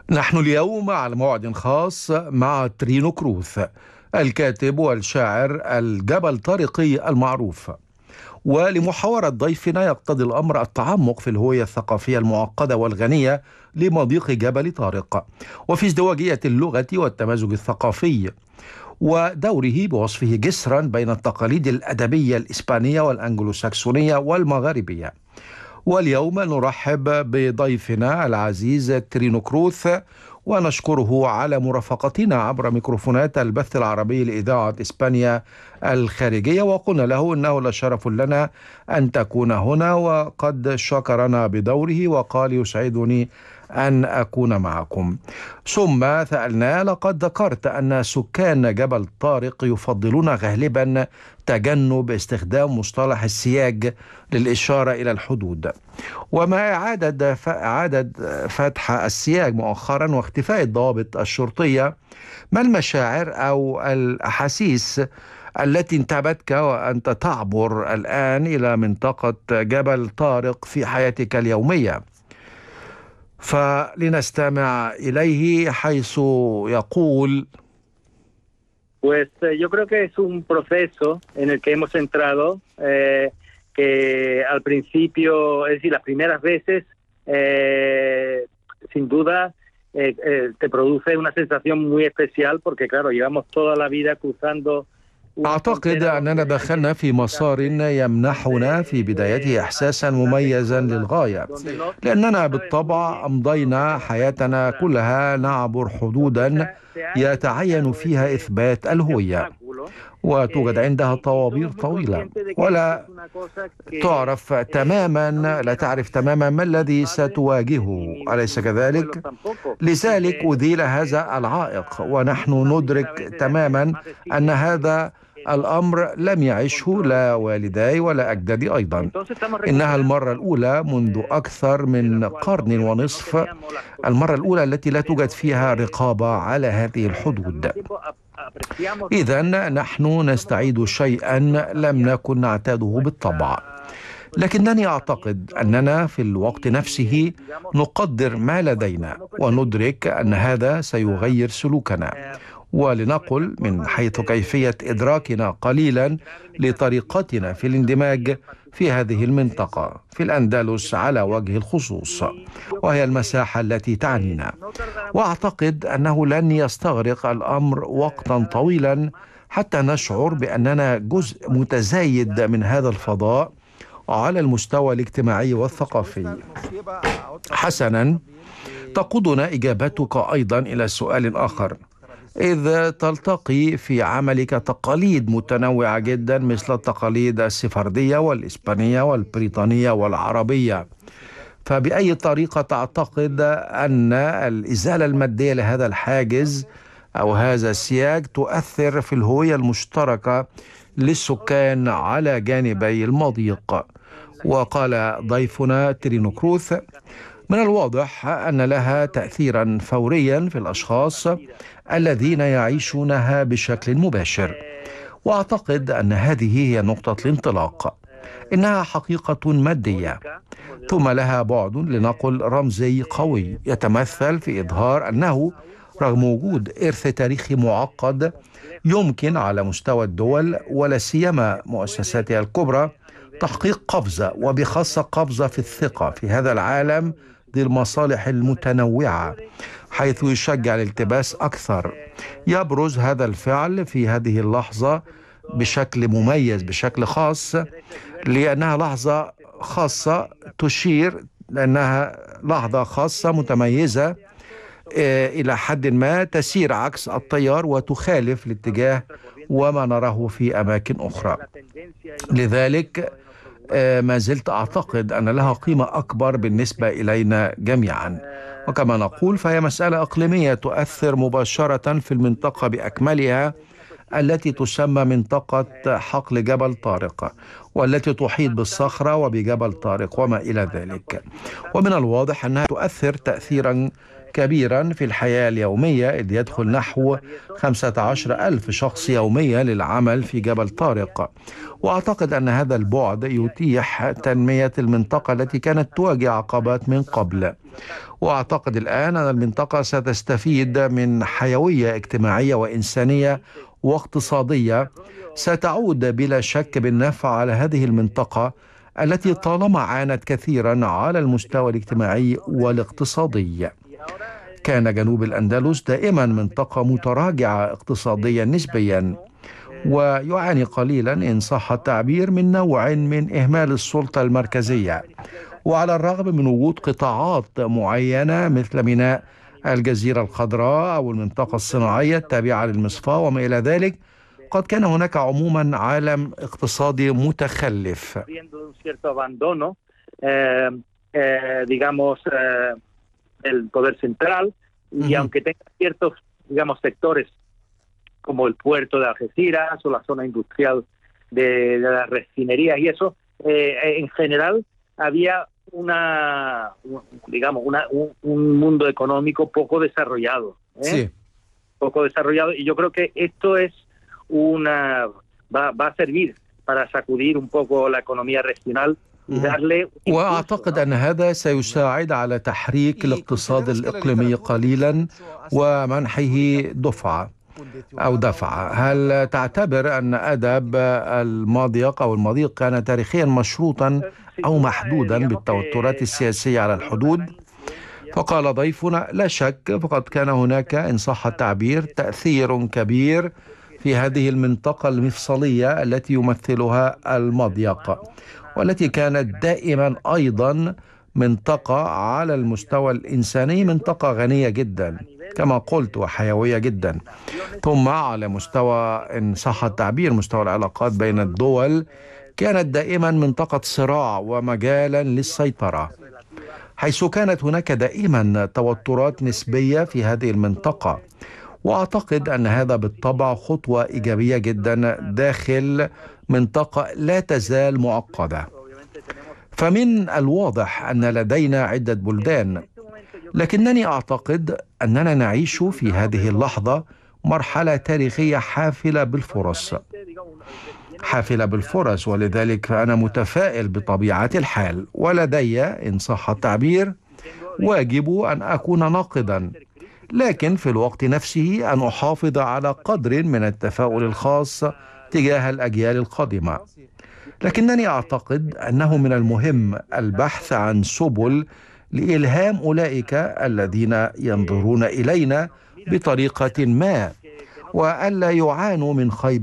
نحن اليوم على موعد خاص مع ترينو كروث، الكاتب والشاعر الجبل طارقي المعروف. ولمحاورة ضيفنا يقتضي الأمر التعمق في الهوية الثقافية المعقدة والغنية لمضيق جبل طارق، وفي ازدواجية اللغة والتمازج الثقافي، ودوره بوصفه جسرا بين التقاليد الأدبية الإسبانية والأنجلوساكسونية والمغاربية. واليوم نرحب بضيفنا العزيز ترينو كروث، ونشكره على مرافقتنا عبر ميكروفونات البث العربي لإذاعة إسبانيا الخارجية، وقلنا له إنه لشرف لنا أن تكون هنا، وقد شكرنا بدوره وقال يسعدني أن أكون معكم. ثم سألنا: لقد ذكرت أن سكان جبل طارق يفضلون غالبا تجنب استخدام مصطلح السياج للإشارة إلى الحدود، ومع إعادة فتح السياج مؤخرا واختفاء الضوابط الشرطية، ما المشاعر أو الأحاسيس التي انتابتك وأنت تعبر الآن إلى منطقة جبل طارق في حياتك اليومية؟ فلنستمع إليه حيث يقول: Pues yo creo que es un proceso en el que hemos entrado, que al principio, es decir, las primeras veces, sin duda, te produce una sensación muy especial porque, claro, llevamos toda la vida cruzando. أعتقد أننا دخلنا في مسار يمنحنا في بدايته إحساسا مميزا للغاية، لأننا بالطبع أمضينا حياتنا كلها نعبر حدودا يتعين فيها إثبات الهوية، وتوجد عندها طوابير طويلة، ولا تعرف تماما لا تعرف تماما ما الذي ستواجهه، أليس كذلك؟ لذلك أذيل هذا العائق، ونحن ندرك تماما أن هذا الأمر لم يعشه لا والداي ولا أجدادي أيضا. إنها المرة الأولى منذ أكثر من قرن ونصف، المرة الأولى التي لا توجد فيها رقابة على هذه الحدود. إذن نحن نستعيد شيئا لم نكن نعتاده بالطبع، لكنني أعتقد أننا في الوقت نفسه نقدر ما لدينا وندرك أن هذا سيغير سلوكنا. ولنقل من حيث كيفية إدراكنا قليلا لطريقتنا في الاندماج في هذه المنطقة في الأندلس على وجه الخصوص، وهي المساحة التي تعنينا. وأعتقد أنه لن يستغرق الأمر وقتا طويلا حتى نشعر بأننا جزء متزايد من هذا الفضاء على المستوى الاجتماعي والثقافي. حسنا، تقودنا إجابتك أيضا إلى سؤال آخر: إذ تلتقي في عملك تقاليد متنوعة جدا مثل التقاليد السفردية والإسبانية والبريطانية والعربية، فبأي طريقة تعتقد أن الإزالة المادية لهذا الحاجز أو هذا السياج تؤثر في الهوية المشتركة للسكان على جانبي المضيق؟ وقال ضيفنا ترينو كروث: من الواضح أن لها تأثيرا فوريا في الأشخاص الذين يعيشونها بشكل مباشر، وأعتقد أن هذه هي نقطة الانطلاق. إنها حقيقة مادية، ثم لها بعد لنقل رمزي قوي يتمثل في إظهار أنه رغم وجود إرث تاريخي معقد يمكن على مستوى الدول ولا سيما مؤسساتها الكبرى تحقيق قفزة، وبخاصة قفزة في الثقة في هذا العالم ذي المصالح المتنوعة، حيث يشجع الالتباس أكثر. يبرز هذا الفعل في هذه اللحظة بشكل مميز بشكل خاص، لأنها لحظة خاصة تشير لأنها لحظة خاصة متميزة إلى حد ما تسير عكس التيار وتخالف الاتجاه وما نراه في أماكن أخرى. لذلك ما زلت أعتقد أن لها قيمة أكبر بالنسبة إلينا جميعا، وكما نقول فهي مسألة إقليمية تؤثر مباشرة في المنطقة بأكملها التي تسمى منطقة حقل جبل طارق، والتي تحيط بالصخرة وبجبل طارق وما إلى ذلك. ومن الواضح أنها تؤثر تأثيرا كبيرا في الحياة اليومية، إذ يدخل نحو 15,000 شخص يوميا للعمل في جبل طارق. وأعتقد أن هذا البعد يتيح تنمية المنطقة التي كانت تواجه عقبات من قبل. وأعتقد الآن أن المنطقة ستستفيد من حيوية اجتماعية وإنسانية واقتصادية ستعود بلا شك بالنفع على هذه المنطقة التي طالما عانت كثيرا على المستوى الاجتماعي والاقتصادي. كان جنوب الأندلس دائما منطقة متراجعة اقتصاديا نسبيا، ويعاني قليلا إن صح التعبير من نوع من إهمال السلطة المركزية. وعلى الرغم من وجود قطاعات معينة مثل ميناء الجزيرة الخضراء أو المنطقة الصناعية التابعة للمصفاة وما إلى ذلك، قد كان هناك عموما عالم اقتصادي متخلف. el poder central y aunque tenga ciertos, digamos, sectores como el puerto de Algeciras o la zona industrial de las refinerías y eso, en general había un mundo económico poco desarrollado, Sí. Poco desarrollado, y yo creo que esto es va a servir para sacudir un poco la economía regional. وأعتقد أن هذا سيساعد على تحريك الاقتصاد الإقليمي قليلا ومنحه دفعة. هل تعتبر أن أدب المضيق أو المضيق كان تاريخيا مشروطا أو محدودا بالتوترات السياسية على الحدود؟ فقال ضيفنا: لا شك، فقد كان هناك إن صح التعبير تأثير كبير في هذه المنطقة المفصلية التي يمثلها المضيق، والتي كانت دائما أيضا منطقة على المستوى الإنساني منطقة غنية جدا كما قلت وحيوية جدا. ثم على مستوى إن صح التعبير مستوى العلاقات بين الدول كانت دائما منطقة صراع ومجالا للسيطرة، حيث كانت هناك دائما توترات نسبية في هذه المنطقة. وأعتقد أن هذا بالطبع خطوة إيجابية جدا داخل منطقة لا تزال معقدة. فمن الواضح أن لدينا عدة بلدان، لكنني أعتقد أننا نعيش في هذه اللحظة مرحلة تاريخية حافلة بالفرص، ولذلك فأنا متفائل بطبيعة الحال، ولدي إن صح التعبير واجب أن أكون ناقدا، لكن في الوقت نفسه أن أحافظ على قدر من التفاؤل الخاص تجاه الأجيال القادمة. لكنني أعتقد أنه من المهم البحث عن سبل لإلهام أولئك الذين ينظرون إلينا بطريقة ما، وألا يعانوا من خيبة